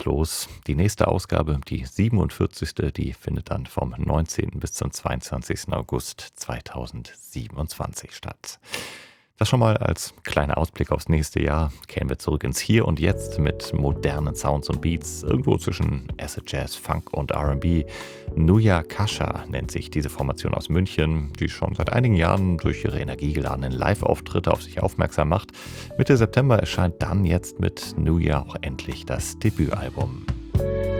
los. Die nächste Ausgabe, die 47., die findet dann vom 19. bis zum 22. August 2027 statt. Das schon mal als kleiner Ausblick aufs nächste Jahr. Kehren wir zurück ins Hier und Jetzt mit modernen Sounds und Beats, irgendwo zwischen Acid Jazz, Funk und R&B. Nuya Kasha nennt sich diese Formation aus München, die schon seit einigen Jahren durch ihre energiegeladenen Live-Auftritte auf sich aufmerksam macht. Mitte September erscheint dann jetzt mit Nuya auch endlich das Debütalbum.